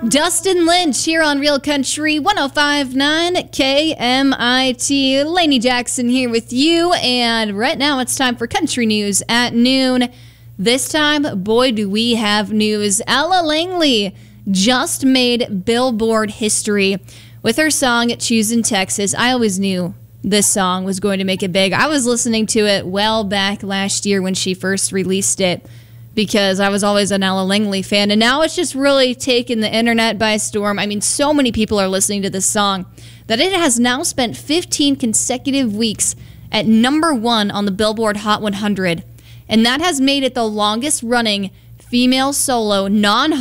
Dustin Lynch here on Real Country 105.9 KMIT. Lainey Jackson here with you, and right now it's time for Country News at noon. This time, boy, do we have news. Ella Langley just made Billboard history with her song Choosin' Texas. I always knew this song was going to make it big. I was listening to it well back last year when she first released it, because I was always an Ella Langley fan, and now it's just really taken the internet by storm. I mean, so many people are listening to this song that it has now spent 15 consecutive weeks at number 1 on the Billboard Hot 100, and that has made it the longest-running female solo non